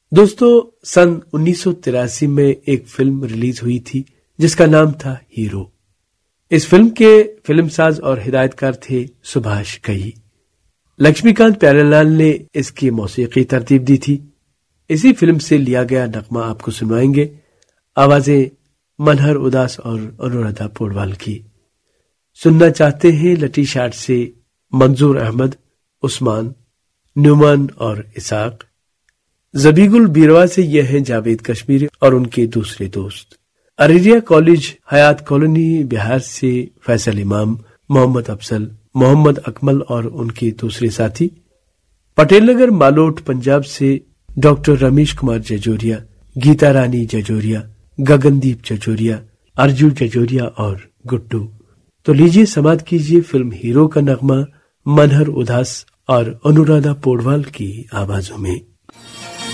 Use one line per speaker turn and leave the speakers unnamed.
دوستو، سن 1983 میں ایک فلم ریلیز ہوئی تھی جس کا نام تھا ہیرو۔ اس فلم کے فلم ساز اور ہدایتکار تھے سبھاش کئی۔ لکشمی کانت پیارے لال نے اس کی موسیقی ترتیب دی تھی۔ اسی فلم سے لیا گیا نغمہ آپ کو سنوائیں گے، آوازیں منہر اداس اور انورادھا پوڈوال کی۔ سننا چاہتے ہیں لٹی شاٹ سے منظور احمد، عثمان، نیومان اور اسحاق۔ زبیگ البیروا سے یہ ہیں جاوید کشمیری اور ان کے دوسرے دوست۔ ارریہ کالج حیات کالونی بہار سے فیصل امام، محمد افضل، محمد اکمل اور ان کے دوسرے ساتھی۔ پٹیل نگر مالوٹ پنجاب سے ڈاکٹر رمیش کمار ججوریا، گیتا رانی ججوریا، گگن دیپ ججوریا، ارجو ججوریا اور گڈو۔ تو لیجیے سماعت کیجیے فلم ہیرو کا نغمہ منہر اداس اور انورادھا پوڈوال کی آوازوں میں۔